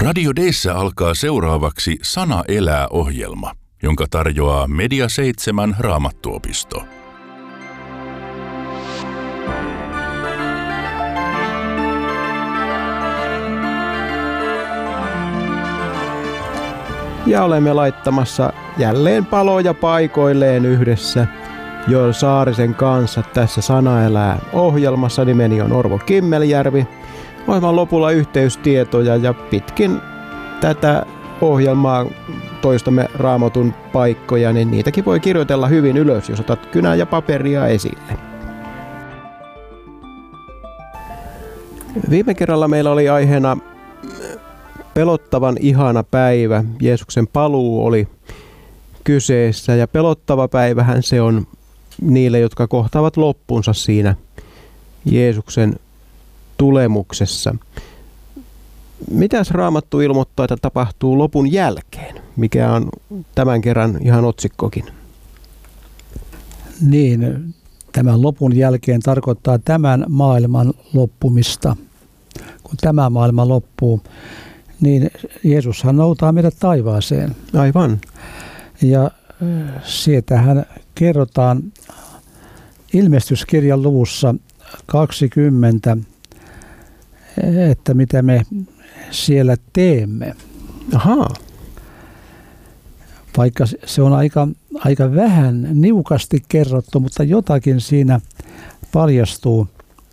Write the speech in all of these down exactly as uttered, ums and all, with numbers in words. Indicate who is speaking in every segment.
Speaker 1: Radio D:ssä alkaa seuraavaksi Sana elää -ohjelma, jonka tarjoaa Media seitsemän Raamattuopisto.
Speaker 2: Ja olemme laittamassa jälleen paloja paikoilleen yhdessä Joel Saarisen kanssa tässä Sana elää -ohjelmassa. Nimeni on Orvo Kimmeljärvi. Ohjelman lopulla yhteystietoja ja pitkin tätä ohjelmaa toistamme Raamatun paikkoja, niin niitäkin voi kirjoitella hyvin ylös, jos otat kynää ja paperia esille. Viime kerralla meillä oli aiheena pelottavan ihana päivä. Jeesuksen paluu oli kyseessä ja pelottava päivähän se on niille, jotka kohtaavat loppunsa siinä Jeesuksen tulemuksessa. Mitäs Raamattu ilmoittaa, että tapahtuu lopun jälkeen? Mikä on tämän kerran ihan otsikkokin?
Speaker 3: Niin, tämän lopun jälkeen tarkoittaa tämän maailman loppumista. Kun tämä maailma loppuu, niin Jeesushan noutaa meidät taivaaseen.
Speaker 2: Aivan.
Speaker 3: Ja siitähän kerrotaan Ilmestyskirjan luvussa kaksikymmentä, että mitä me siellä teemme.
Speaker 2: Ahaa.
Speaker 3: Vaikka se on aika, aika vähän niukasti kerrottu, mutta jotakin siinä paljastuu.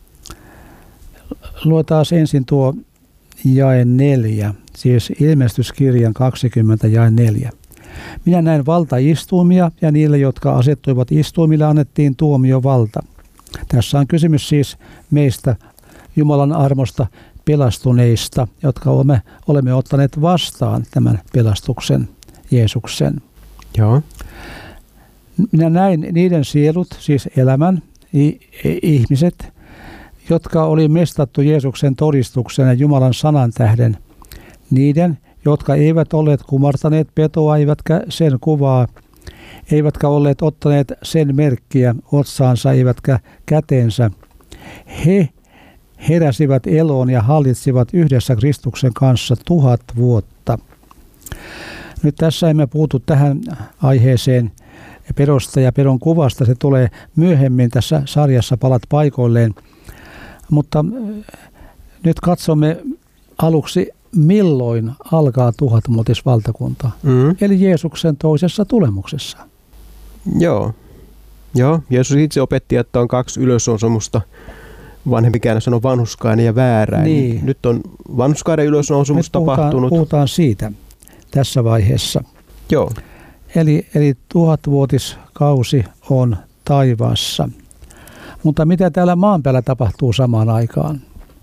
Speaker 3: Luetaan ensin tuo jae neljä, siis Ilmestyskirjan kaksikymmentä jae neljä. Minä näin valtaistuimia ja niille, jotka asettuivat istuimille, annettiin tuomiovalta. Tässä on kysymys siis meistä Jumalan armosta pelastuneista, jotka olemme, olemme ottaneet vastaan tämän pelastuksen Jeesuksen.
Speaker 2: Joo.
Speaker 3: Minä näin niiden sielut, siis elämän ihmiset, jotka oli mestattu Jeesuksen todistuksen ja Jumalan sanan tähden. Niiden, jotka eivät olleet kumartaneet petoa, eivätkä sen kuvaa, eivätkä olleet ottaneet sen merkkiä otsaansa, eivätkä käteensä. He heräsivät eloon ja hallitsivat yhdessä Kristuksen kanssa tuhat vuotta. Nyt tässä emme puutu tähän aiheeseen pedosta ja pedon kuvasta. Se tulee myöhemmin tässä sarjassa Palat paikoilleen. Mutta nyt katsomme aluksi, milloin alkaa tuhatvuotisvaltakunta. Mm. Eli Jeesuksen toisessa tulemuksessa.
Speaker 2: Joo. Joo. Jeesus itse opetti, että on kaksi ylösnousemusta. Vanhempi käännös on vanhurskainen ja väärä.
Speaker 3: Niin.
Speaker 2: Nyt on vanhurskainen ylösnousemus
Speaker 3: puhutaan,
Speaker 2: tapahtunut.
Speaker 3: Puhutaan siitä tässä vaiheessa.
Speaker 2: Joo.
Speaker 3: Eli, eli tuhatvuotiskausi on taivaassa. Mutta mitä täällä maan päällä tapahtuu samaan aikaan?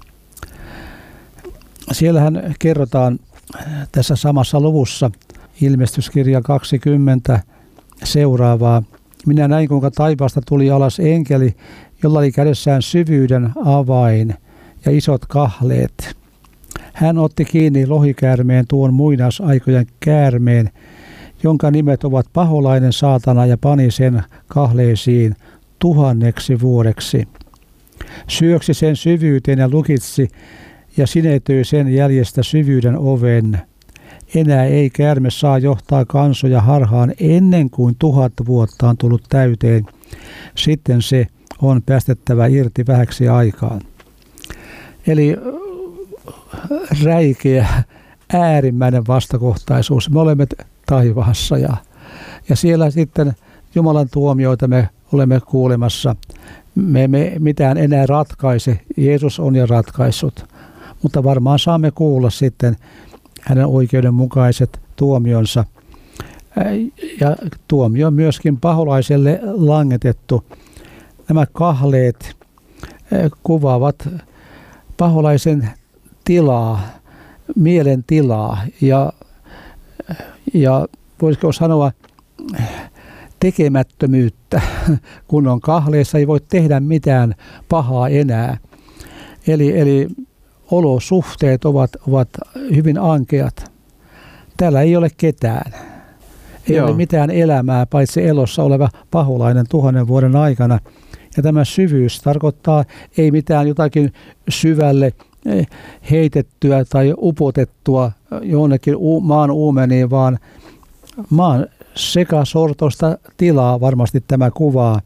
Speaker 3: Siellähän kerrotaan tässä samassa luvussa Ilmestyskirja kaksikymmentä seuraavaa. Minä näin, kuinka taivaasta tuli alas enkeli, jolla oli kädessään syvyyden avain ja isot kahleet. Hän otti kiinni lohikäärmeen, tuon muinaisaikojen käärmeen, jonka nimet ovat paholainen, saatana, ja pani sen kahleisiin tuhanneksi vuodeksi. Syöksi sen syvyyteen ja lukitsi ja sinetöi sen jäljestä syvyyden oven. Enää ei käärme saa johtaa kansoja harhaan ennen kuin tuhat vuotta on tullut täyteen. Sitten se on päästettävä irti vähäksi aikaan. Eli räikeä, äärimmäinen vastakohtaisuus. Me olemme taivaassa ja, ja siellä sitten Jumalan tuomioita me olemme kuulemassa. Me emme mitään enää ratkaise. Jeesus on jo ratkaissut. Mutta varmaan saamme kuulla sitten hänen oikeudenmukaiset tuomionsa. Ja tuomio on myöskin paholaiselle langetettu. Nämä kahleet kuvaavat paholaisen tilaa, mielen tilaa ja, ja voisiko sanoa tekemättömyyttä. Kun on kahleessa, ei voi tehdä mitään pahaa enää. Eli, eli olosuhteet ovat, ovat hyvin ankeat. Täällä ei ole ketään. Ei Joo. ole mitään elämää, paitsi elossa oleva paholainen tuhannen vuoden aikana. Ja tämä syvyys tarkoittaa ei mitään jotakin syvälle heitettyä tai upotettua jonnekin maan uumeniin, vaan maan sekasortoista tilaa varmasti tämä kuvaa.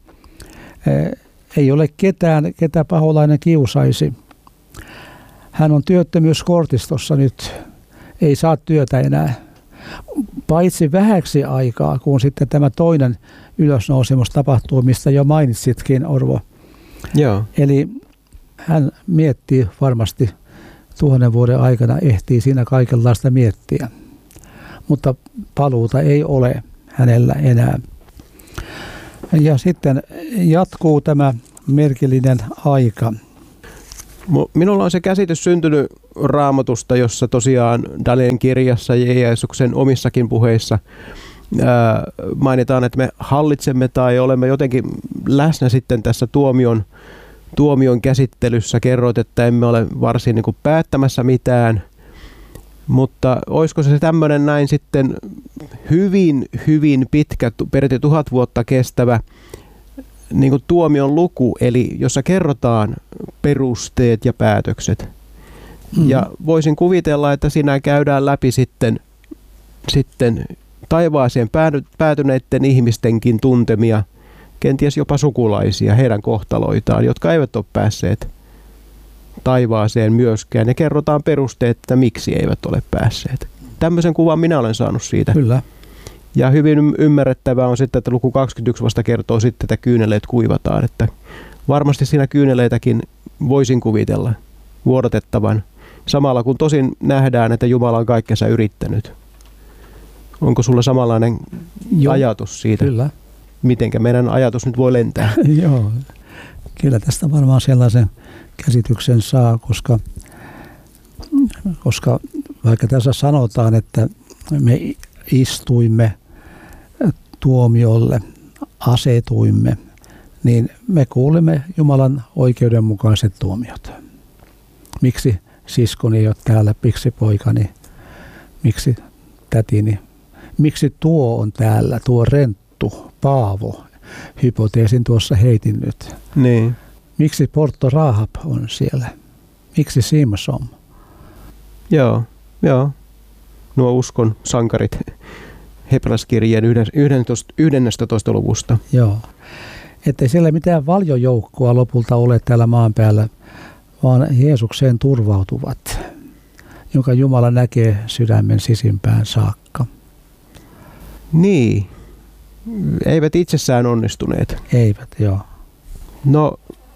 Speaker 3: Ei ole ketään, ketä paholainen kiusaisi. Hän on työttömyyskortistossa nyt. Ei saa työtä enää. Paitsi vähäksi aikaa, kun sitten tämä toinen ylösnousemus tapahtuu, mistä jo mainitsitkin, Orvo.
Speaker 2: Joo.
Speaker 3: Eli hän miettii varmasti tuhannen vuoden aikana, ehtii siinä kaikenlaista miettiä. Mutta paluuta ei ole hänellä enää. Ja sitten jatkuu tämä merkillinen aika.
Speaker 2: Minulla on se käsitys syntynyt Raamatusta, jossa tosiaan Danielin kirjassa ja Jeesuksen omissakin puheissa ää, mainitaan, että me hallitsemme tai olemme jotenkin läsnä sitten tässä tuomion, tuomion käsittelyssä. Kerroit, että emme ole varsin niin kuin päättämässä mitään, mutta olisiko se tämmöinen näin sitten hyvin, hyvin pitkä, peräti tuhat vuotta kestävä niin kuin tuomion luku, eli jossa kerrotaan perusteet ja päätökset. Mm-hmm. Ja voisin kuvitella, että siinä käydään läpi sitten, sitten taivaaseen päätyneiden ihmistenkin tuntemia, kenties jopa sukulaisia, heidän kohtaloitaan, jotka eivät ole päässeet taivaaseen myöskään. Ja kerrotaan perusteet, että miksi eivät ole päässeet. Tämmöisen kuvan minä olen saanut siitä.
Speaker 3: Kyllä.
Speaker 2: Ja hyvin ymmärrettävää on sitten, että luku kaksikymmentäyksi vasta kertoo sitten, että kyyneleet kuivataan. Että varmasti siinä kyyneleitäkin voisin kuvitella vuodatettavan. Samalla kun tosin nähdään, että Jumala on kaikkensa yrittänyt. Onko sulla samanlainen Joo, ajatus siitä?
Speaker 3: Kyllä.
Speaker 2: Mitenkä meidän ajatus nyt voi lentää?
Speaker 3: Joo, kyllä tästä varmaan sellaisen käsityksen saa, koska, koska vaikka tässä sanotaan, että me istuimme tuomiolle, asetuimme, niin me kuulemme Jumalan oikeudenmukaiset tuomiot. Miksi siskoni ei ole täällä, miksi poikani, miksi tätini, miksi tuo on täällä, tuo renttu, Paavo, hypoteesin tuossa heitin nyt.
Speaker 2: Niin.
Speaker 3: Miksi Porto Rahab on siellä, miksi Simson?
Speaker 2: Joo, joo. Nuo uskon sankarit Hebrealaiskirjeen yhdentoista luvusta.
Speaker 3: Joo, ettei siellä mitään valjojoukkoa lopulta ole täällä maan päällä, vaan Jeesukseen turvautuvat, jonka Jumala näkee sydämen sisimpään saakka.
Speaker 2: Niin, eivät itsessään onnistuneet.
Speaker 3: Eivät, joo.
Speaker 2: No,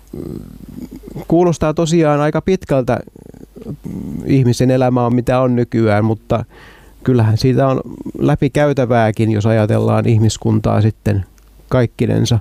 Speaker 2: kuulostaa tosiaan aika pitkältä ihmisen elämä on mitä on nykyään, mutta kyllähän siitä on läpikäytävääkin, jos ajatellaan ihmiskuntaa sitten kaikkinensa.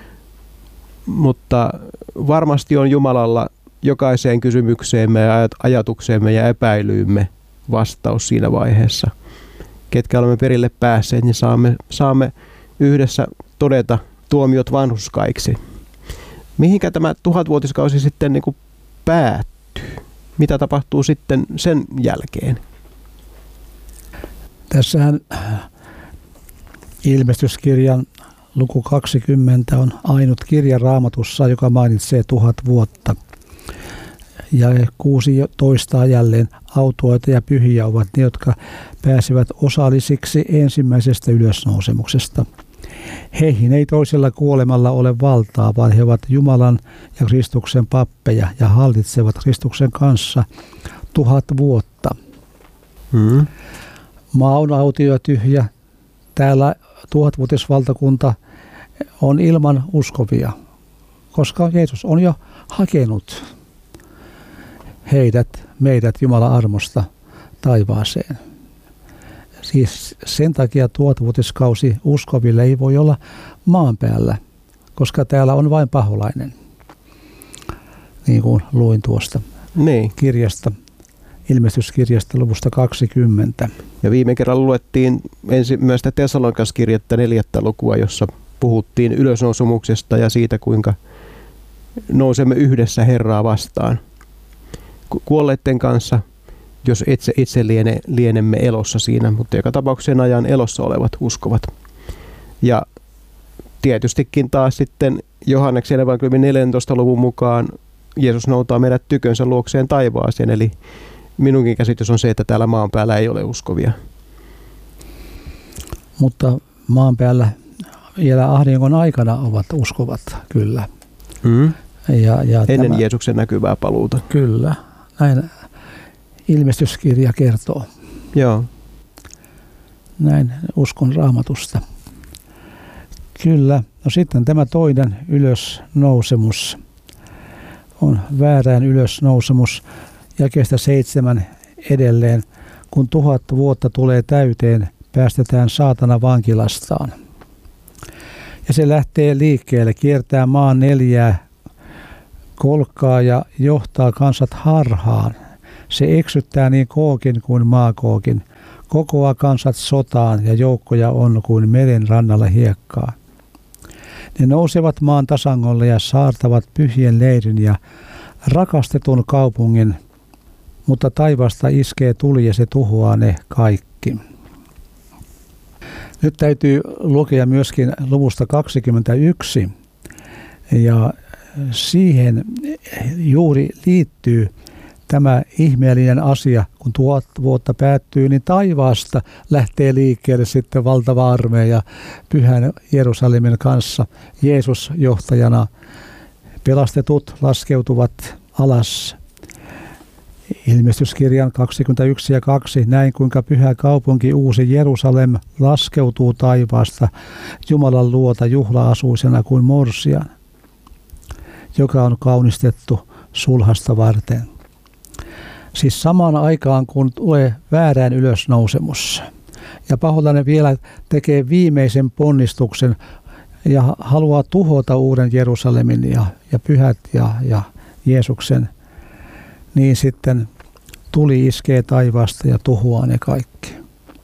Speaker 2: Mutta varmasti on Jumalalla jokaiseen kysymykseemme ja ajatukseemme ja epäilyymme vastaus siinä vaiheessa. Ketkä olemme perille päässeet, niin saamme, saamme yhdessä todeta tuomiot vanhurskaiksi. Mihinkä tämä tuhatvuotiskausi sitten niin kuin päättyy? Mitä tapahtuu sitten sen jälkeen?
Speaker 3: Tässähän ilmestyskirjan luku kaksikymmentä on ainut kirja Raamatussa, joka mainitsee tuhat vuotta. Ja kuusi toistaa jälleen autuaita ja pyhiä ovat ne, jotka pääsevät osallisiksi ensimmäisestä ylösnousemuksesta. Heihin ei toisella kuolemalla ole valtaa, vaan he ovat Jumalan ja Kristuksen pappeja ja hallitsevat Kristuksen kanssa tuhat vuotta.
Speaker 2: Hmm.
Speaker 3: Maa on autio ja tyhjä. Täällä tuhatvuotisvaltakunta on ilman uskovia, koska Jeesus on jo hakenut heidät, meidät Jumalan armosta taivaaseen. Siis sen takia tuhatvuotiskausi uskoville ei voi olla maan päällä, koska täällä on vain paholainen, niin kuin luin tuosta
Speaker 2: niin.
Speaker 3: kirjasta, ilmestyskirjasta luvusta kaksikymmentä.
Speaker 2: Ja viime kerralla luettiin ensimmäistä Tessalonikalaiskirjettä neljättä lukua, jossa puhuttiin ylösnousumuksesta ja siitä, kuinka nousemme yhdessä Herraa vastaan. Kuolleiden kanssa, jos itse, itse liene, lienemme elossa siinä, mutta joka tapauksessa ajan elossa olevat uskovat. Ja tietystikin taas sitten Johanneksen evankeliumin neljäntoista luvun mukaan Jeesus noutaa meidät tykönsä luokseen taivaaseen, eli minunkin käsitys on se, että täällä maan päällä ei ole uskovia.
Speaker 3: Mutta maan päällä vielä ahdingon aikana ovat uskovat, kyllä.
Speaker 2: Mm.
Speaker 3: Ja, ja
Speaker 2: Ennen
Speaker 3: tämä,
Speaker 2: Jeesuksen näkyvää paluuta.
Speaker 3: Kyllä, näin ilmestyskirja kertoo.
Speaker 2: Joo.
Speaker 3: Näin uskon Raamatusta. Kyllä. No sitten tämä toinen ylösnousemus on väärään ylösnousemus jakeesta seitsemän edelleen. Kun tuhat vuotta tulee täyteen, päästetään saatana vankilastaan. Ja se lähtee liikkeelle, kiertää maan neljää kolkkaa ja johtaa kansat harhaan. Se eksyttää niin Kookin kuin Maakookin. Kokoaa kansat sotaan ja joukkoja on kuin meren rannalla hiekkaa. Ne nousevat maan tasangolle ja saartavat pyhien leirin ja rakastetun kaupungin, mutta taivaasta iskee tuli ja se tuhoaa ne kaikki. Nyt täytyy lukea myöskin luvusta kaksikymmentäyksi ja siihen juuri liittyy tämä ihmeellinen asia, kun tuhat vuotta päättyy, niin taivaasta lähtee liikkeelle sitten valtava armeija Pyhän Jerusalemin kanssa. Jeesus johtajana, pelastetut laskeutuvat alas. Ilmestyskirjan kaksikymmentäyksi ja kaksi, näin kuinka pyhä kaupunki uusi Jerusalem laskeutuu taivaasta Jumalan luota juhla-asuisena kuin morsian, joka on kaunistettu sulhasta varten. Siis samaan aikaan, kun tulee väärään ylösnousemus. Ja paholainen vielä tekee viimeisen ponnistuksen ja haluaa tuhota uuden Jerusalemin ja, ja pyhät ja, ja Jeesuksen. Niin sitten tuli iskee taivaasta ja tuhoaa ne kaikki.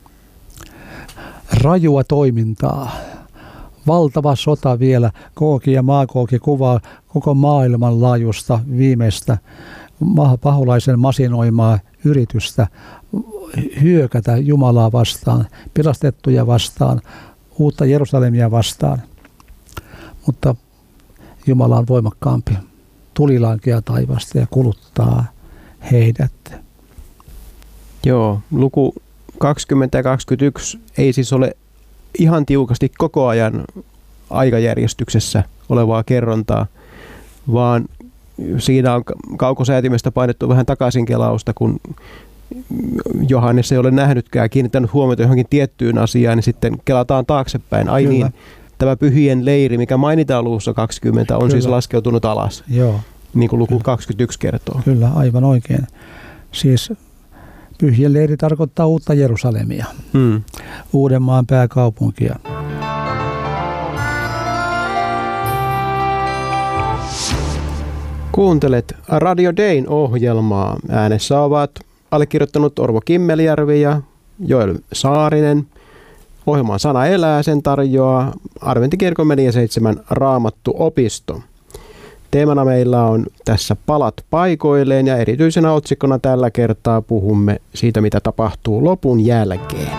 Speaker 3: Rajua toimintaa. Valtava sota vielä. Kooki ja Maakooki kuvaa koko maailman laajusta viimeistä paholaisen masinoimaa yritystä hyökätä Jumalaa vastaan, pelastettuja vastaan, uutta Jerusalemia vastaan. Mutta Jumala on voimakkaampi. Tuli lankeaa taivaasta ja kuluttaa heidät.
Speaker 2: Joo, luku kaksikymmentä ja kaksikymmentäyksi ei siis ole ihan tiukasti koko ajan aikajärjestyksessä olevaa kerrontaa, vaan siinä on kaukosäätimestä painettu vähän takaisin kelausta, kun Johannes ei ole nähnytkään, kiinnittänyt huomiota johonkin tiettyyn asiaan, niin sitten kelataan taaksepäin. Ai Kyllä. niin, tämä pyhien leiri, mikä mainitaan luvussa kaksikymmentä, on Kyllä. siis laskeutunut alas,
Speaker 3: Joo.
Speaker 2: niin kuin luku
Speaker 3: Kyllä.
Speaker 2: kaksikymmentäyksi kertoo.
Speaker 3: Kyllä, aivan oikein. Siis pyhien leiri tarkoittaa uutta Jerusalemia, hmm. Uudenmaan pääkaupunkia.
Speaker 2: Kuuntelet Radio Dayn ohjelmaa. Äänessä ovat allekirjoittanut Orvo Kimmeljärvi ja Joel Saarinen. Ohjelman Sana elää, sen tarjoaa Adventtikirkon Media seitsemän Raamattu-opisto. Teemana meillä on tässä palat paikoilleen ja erityisenä otsikkona tällä kertaa puhumme siitä, mitä tapahtuu lopun jälkeen.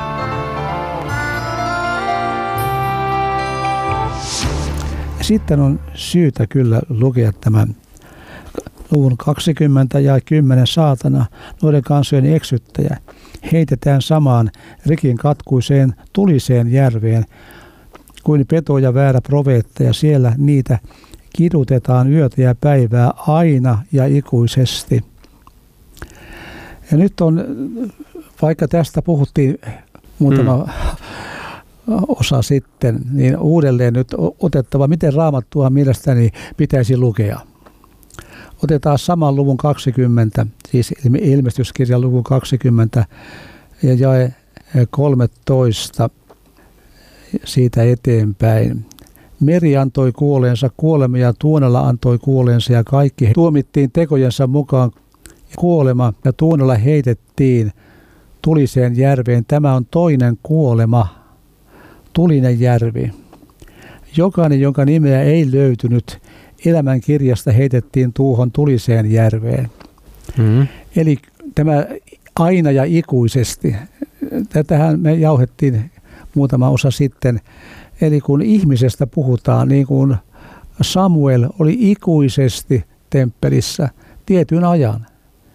Speaker 3: Sitten on syytä kyllä lukea tämän luvun kaksikymmentä ja kymmenen saatana, noiden kansojen eksyttäjä, heitetään samaan rikin katkuiseen tuliseen järveen kuin peto ja väärä profeetta, ja siellä niitä kidutetaan yötä ja päivää aina ja ikuisesti. Ja nyt on, vaikka tästä puhuttiin muutama hmm. osa sitten, niin uudelleen nyt otettava, miten Raamattua mielestäni pitäisi lukea. Otetaan saman luvun kaksikymmentä, siis ilmestyskirjan luvun kaksikymmentä ja jae kolmetoista siitä eteenpäin. Meri antoi kuoleensa, kuolema ja Tuonela antoi kuoleensa ja kaikki tuomittiin tekojensa mukaan. Kuolema ja Tuonela heitettiin tuliseen järveen. Tämä on toinen kuolema, tulinen järvi. Jokainen, jonka nimeä ei löytynyt elämän kirjasta, heitettiin tuuhon tuliseen järveen. Mm-hmm. Eli tämä aina ja ikuisesti. Tätähän me jauhettiin muutama osa sitten. Eli kun ihmisestä puhutaan, niin kuin Samuel oli ikuisesti temppelissä tietyn ajan.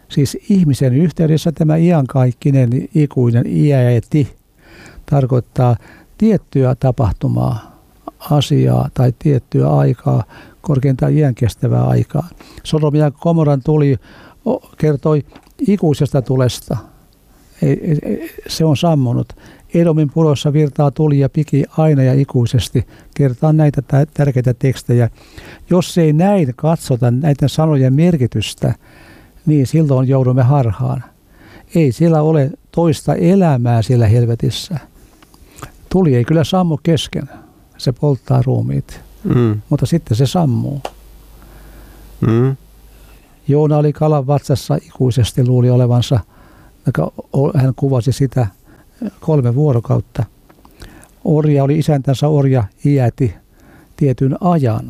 Speaker 3: Siis ihmisen yhteydessä tämä iankaikkinen ikuinen iäti tarkoittaa tiettyä tapahtumaa, asiaa tai tiettyä aikaa, korkeintaan iän kestävää aikaa. Sodom ja Gomoran tuli kertoi ikuisesta tulesta. Se on sammunut. Edomin purossa virtaa tuli ja piki aina ja ikuisesti. Kertaa näitä tärkeitä tekstejä. Jos ei näin katsota näiden sanojen merkitystä, niin silloin joudumme harhaan. Ei siellä ole toista elämää siellä helvetissä. Tuli ei kyllä sammu kesken. Se polttaa ruumiit. Mm. Mutta sitten se sammuu. Mm. Joona oli kalan vatsassa ikuisesti, luuli olevansa. Hän kuvasi sitä kolme vuorokautta. Orja oli isäntänsä orja, iäti tietyn ajan.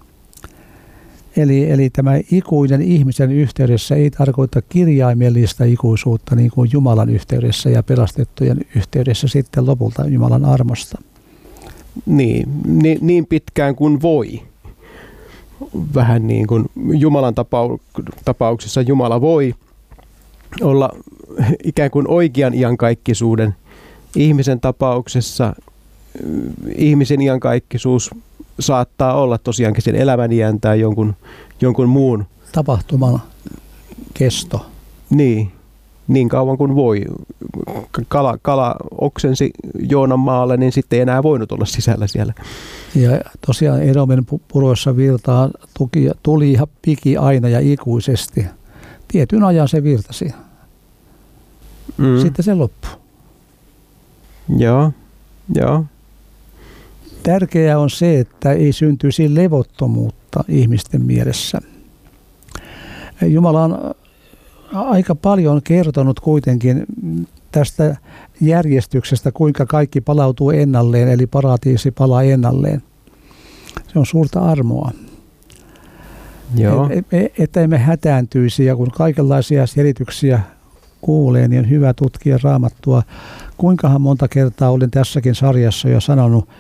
Speaker 3: Eli, eli tämä ikuinen ihmisen yhteydessä ei tarkoita kirjaimellista ikuisuutta niin kuin Jumalan yhteydessä ja pelastettujen yhteydessä sitten lopulta Jumalan armosta.
Speaker 2: Niin, niin, niin pitkään kuin voi. Vähän niin kuin Jumalan tapau- tapauksessa Jumala voi olla ikään kuin oikean iankaikkisuuden. Ihmisen tapauksessa ihmisen iankaikkisuus saattaa olla tosiaankin sen elämän iän tai jonkun, jonkun muun
Speaker 3: tapahtuman kesto.
Speaker 2: Niin, niin kauan kuin voi. Kala, kala oksensi Joonan maalle, niin sitten ei enää voinut olla sisällä siellä.
Speaker 3: Ja tosiaan Edomin puroissa virtaa tuki, tuli ja piki aina ja ikuisesti. Tietyn ajan se virtasi. Mm. Sitten se loppui.
Speaker 2: Joo, joo.
Speaker 3: Tärkeää on se, että ei syntyisi levottomuutta ihmisten mielessä. Jumala on aika paljon kertonut kuitenkin tästä järjestyksestä, kuinka kaikki palautuu ennalleen, eli paratiisi palaa ennalleen. Se on suurta armoa.
Speaker 2: Joo.
Speaker 3: Et, et, että emme hätääntyisi, ja kun kaikenlaisia selityksiä kuulee, niin on hyvä tutkia Raamattua. Kuinkahan monta kertaa olen tässäkin sarjassa jo sanonut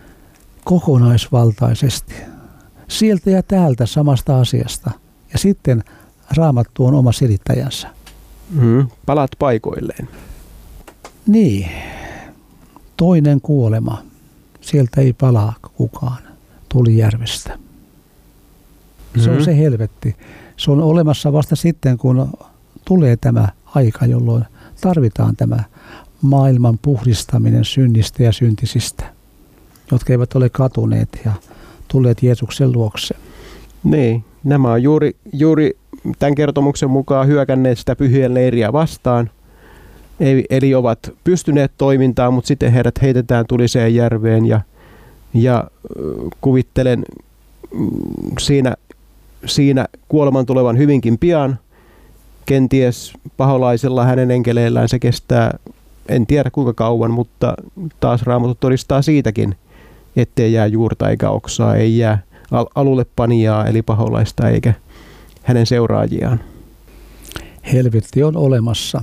Speaker 3: kokonaisvaltaisesti. Sieltä ja täältä samasta asiasta. Ja sitten Raamattu on oma selittäjänsä.
Speaker 2: Mm, palat paikoilleen.
Speaker 3: Niin. Toinen kuolema. Sieltä ei palaa kukaan. Tuli järvestä. Mm-hmm. Se on se helvetti. Se on olemassa vasta sitten, kun tulee tämä aika, jolloin tarvitaan tämä maailman puhdistaminen synnistä ja syntisistä, jotka eivät ole katuneet ja tulleet Jeesuksen luokse.
Speaker 2: Niin, nämä on juuri, juuri tämän kertomuksen mukaan hyökänneet sitä pyhien leiriä vastaan. Eli ovat pystyneet toimintaan, mutta sitten heidät heitetään tuliseen järveen ja, ja kuvittelen siinä, siinä kuoleman tulevan hyvinkin pian. Kenties paholaisella hänen enkeleillään se kestää, en tiedä kuinka kauan, mutta taas Raamattu todistaa siitäkin, ettei jää juurta eikä oksaa, ei jää alulle panijaa eli paholaista eikä hänen seuraajiaan.
Speaker 3: Helvetti on olemassa.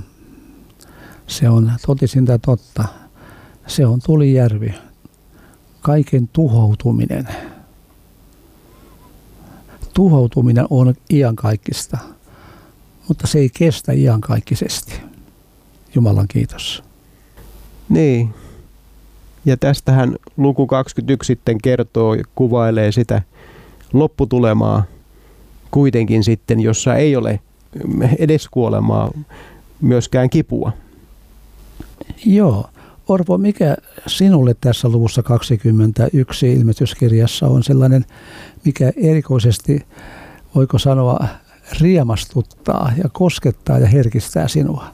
Speaker 3: Se on totisinta totta. Se on tulijärvi. Kaiken tuhoutuminen. Tuhoutuminen on iankaikkista, mutta se ei kestä iankaikkisesti. Jumalan kiitos.
Speaker 2: Niin. Ja tästähän luku kaksikymmentäyksi sitten kertoo ja kuvailee sitä lopputulemaa kuitenkin sitten, jossa ei ole edes kuolemaa, myöskään kipua.
Speaker 3: Joo. Orpo, mikä sinulle tässä luvussa kaksikymmentäyksi ilmestyskirjassa on sellainen, mikä erikoisesti, voiko sanoa, riemastuttaa ja koskettaa ja herkistää sinua?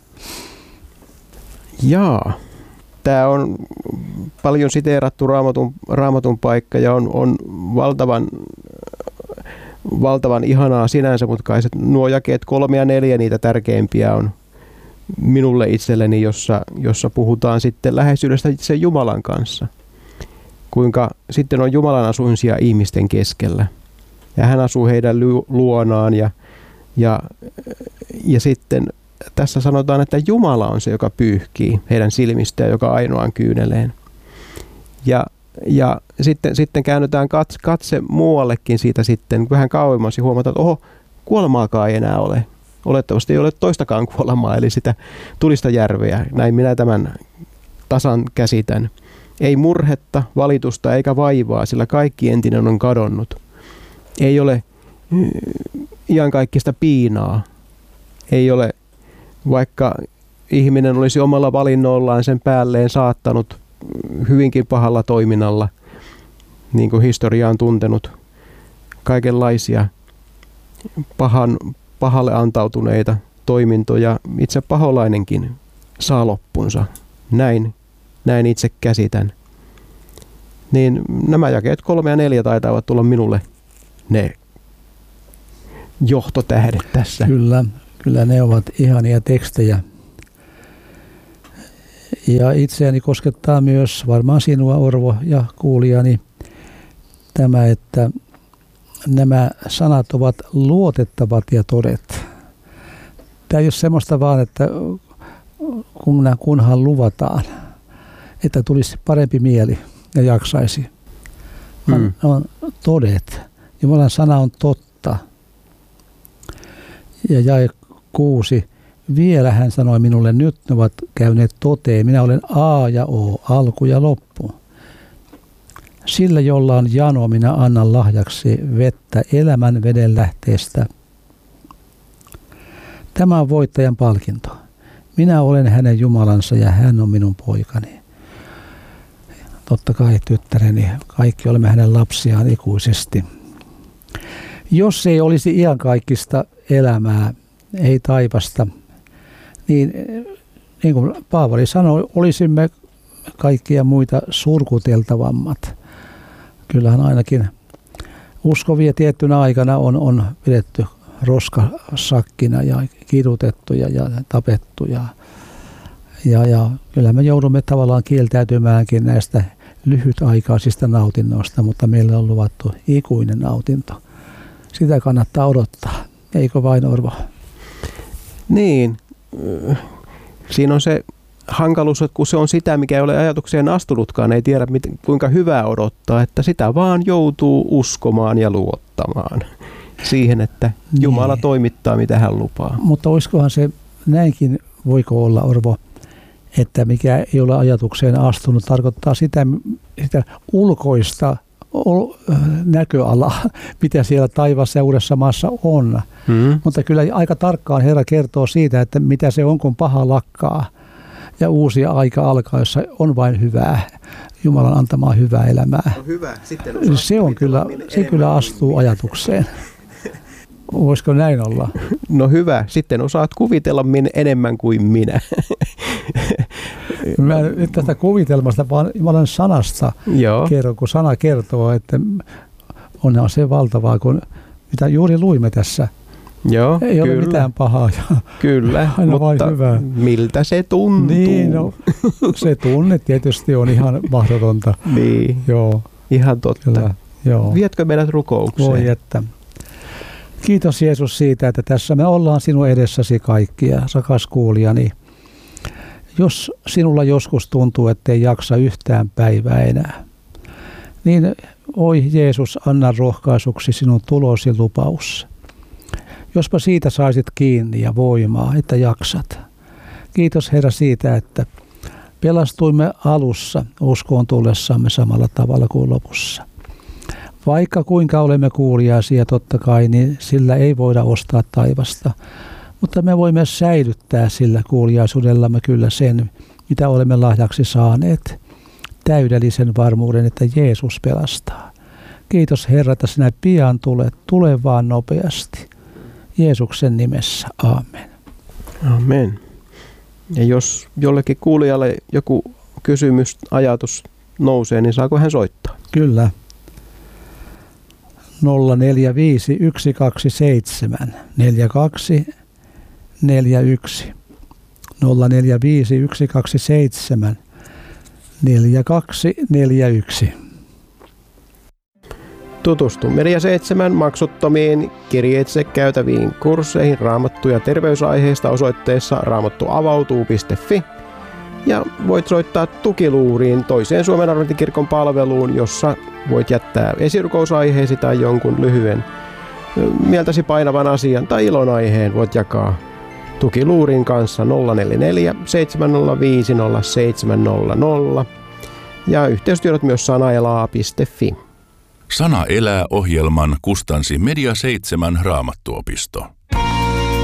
Speaker 2: Jaa. Tämä on paljon siteerattu raamatun, raamatun paikka ja on, on valtavan, valtavan ihanaa sinänsä, mutta nuo jakeet kolme ja neljä niitä tärkeimpiä on minulle itselleni, jossa, jossa puhutaan sitten läheisyydestä itse Jumalan kanssa. Kuinka sitten on Jumalan asuinsia ihmisten keskellä. Ja hän asuu heidän luonaan ja, ja, ja sitten tässä sanotaan, että Jumala on se, joka pyyhkii heidän silmistään joka ainoan kyyneleen. Ja, ja sitten, sitten käännytään katse, katse muuallekin siitä sitten vähän kauemmas ja huomataan, että oho, kuolemaakaan ei enää ole. olettavasti ei ole toistakaan kuolemaa, eli sitä tulista järveä. Näin minä tämän tasan käsitän. Ei murhetta, valitusta eikä vaivaa, sillä kaikki entinen on kadonnut. Ei ole iankaikkista piinaa. Ei ole, vaikka ihminen olisi omalla valinnollaan sen päälleen saattanut hyvinkin pahalla toiminnalla, niin kuin historia on tuntenut, kaikenlaisia pahan, pahalle antautuneita toimintoja. Itse paholainenkin saa loppunsa. Näin, näin itse käsitän. Niin nämä jakeet kolme ja neljä taitavat tulla minulle ne johtotähdet tässä.
Speaker 3: Kyllä, kyllä ne ovat ihania tekstejä. Ja itseäni koskettaa myös varmaan sinua, Orvo, ja kuulijani tämä, että nämä sanat ovat luotettavat ja todet. Tämä ei ole semmoista vaan, että kunhan luvataan, että tulisi parempi mieli ja jaksaisi. Mm. On todet. Jumalan sana on totta. Ja jae kuusi. Vielä hän sanoi minulle, nyt ne ovat käyneet toteen. Minä olen A ja O, alku ja loppu. Sillä, jolla on jano, minä annan lahjaksi vettä elämän veden lähteestä. Tämä on voittajan palkinto. Minä olen hänen Jumalansa ja hän on minun poikani. Totta kai tyttäreni, kaikki olemme hänen lapsiaan ikuisesti. Jos ei olisi iankaikkista elämää, ei taivasta, niin niin kuin Paavali sanoi, olisimme kaikkia muita surkuteltavammat. Kyllähän ainakin uskovia tiettynä aikana on, on pidetty roskasakkina ja kidutettu ja, ja tapettu. Ja, ja, ja kyllä me joudumme tavallaan kieltäytymäänkin näistä lyhytaikaisista nautinnoista, mutta meillä on luvattu ikuinen nautinto. Sitä kannattaa odottaa, eikö vain, Orvo?
Speaker 2: Niin. Siinä on se hankaluus, että kun se on sitä, mikä ei ole ajatukseen astunutkaan, ei tiedä mit, kuinka hyvää odottaa, että sitä vaan joutuu uskomaan ja luottamaan siihen, että Jumala niin toimittaa, mitä hän lupaa.
Speaker 3: Mutta olisikohan se näinkin, voiko olla, Orvo, että mikä ei ole ajatukseen astunut, tarkoittaa sitä, sitä ulkoista näköalaa, mitä siellä taivaassa ja uudessa maassa on. Hmm. Mutta kyllä aika tarkkaan Herra kertoo siitä, että mitä se on, kun paha lakkaa ja uusi aika alkaa, jossa on vain hyvää, Jumalan antamaa hyvää elämää.
Speaker 2: No hyvä. Sitten
Speaker 3: se on kyllä, se kyllä astuu ajatukseen. Voisiko näin olla?
Speaker 2: No hyvä. Sitten osaat kuvitella min enemmän kuin minä.
Speaker 3: Mä en nyt tästä kuvitelmasta, vaan Jumalan sanasta kerron, kun sana kertoo, että onhan se valtavaa, kun mitä juuri luimme tässä.
Speaker 2: Joo,
Speaker 3: ei
Speaker 2: kyllä.
Speaker 3: ole mitään pahaa.
Speaker 2: Kyllä,
Speaker 3: aina
Speaker 2: mutta
Speaker 3: vain hyvää.
Speaker 2: Miltä se tuntuu?
Speaker 3: Niin, no, se tunne tietysti on ihan mahdotonta.
Speaker 2: Niin,
Speaker 3: joo.
Speaker 2: Ihan totta.
Speaker 3: Kyllä, joo.
Speaker 2: Vietkö meidät rukoukseen?
Speaker 3: Voi että. Kiitos Jeesus siitä, että tässä me ollaan sinun edessäsi kaikkia, rakas kuulijani. Jos sinulla joskus tuntuu, ettei jaksa yhtään päivää enää, niin oi Jeesus, anna rohkaisuksi sinun tulosi lupaus. Jospa siitä saisit kiinni ja voimaa, että jaksat. Kiitos Herra siitä, että pelastuimme alussa uskoon tullessamme samalla tavalla kuin lopussa. Vaikka kuinka olemme kuuliaisia totta kai, niin sillä ei voida ostaa taivasta. Mutta me voimme säilyttää sillä kuuliaisuudellamme kyllä sen, mitä olemme lahjaksi saaneet. Täydellisen varmuuden, että Jeesus pelastaa. Kiitos Herra, että sinä pian tulet. Tule vaan nopeasti. Jeesuksen nimessä. Aamen.
Speaker 2: Amen. Ja jos jollekin kuulijalle joku kysymys, ajatus nousee, niin saako hän soittaa?
Speaker 3: Kyllä. nolla neljä viisi yksi kaksi seitsemän neljä kaksi neljä yksi nolla neljä viisi yksi kaksi seitsemän neljä kaksi neljä yksi.
Speaker 2: Tutustu Media seitsemän maksuttomiin kirjeitse käytäviin kursseihin raamattu- ja terveysaiheista osoitteessa raamattuavautuu piste fi ja voit soittaa tukiluuriin toiseen Suomen Adventin kirkon palveluun, jossa voit jättää esirukous-aiheesi tai jonkun lyhyen mieltäsi painavan asian tai ilonaiheen voit jakaa Tukiluurin kanssa nolla neljä neljä seitsemän nolla viisi nolla seitsemän nolla nolla ja yhteystiedot myös sanaelaa piste fi.
Speaker 1: Sana elää -ohjelman kustansi Media seitsemän Raamattuopisto.